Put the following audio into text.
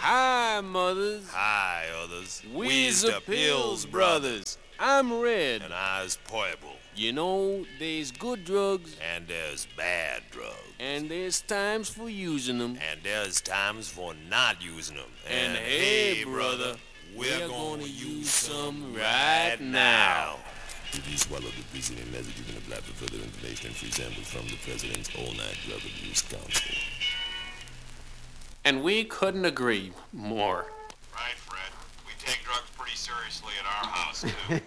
Hi, mothers. Hi, others. We's the Pills Brothers. I'm Red. And I's Poible. You know, there's good drugs. And there's bad drugs. And there's times for using them. And there's times for not using them. And hey, brother, we're gonna use some right now. If you swallow the preceding message, you can apply for further information and free samples from the President's All-Night Drug Abuse Council. And we couldn't agree more. Right, Fred. We take drugs pretty seriously at our house, too.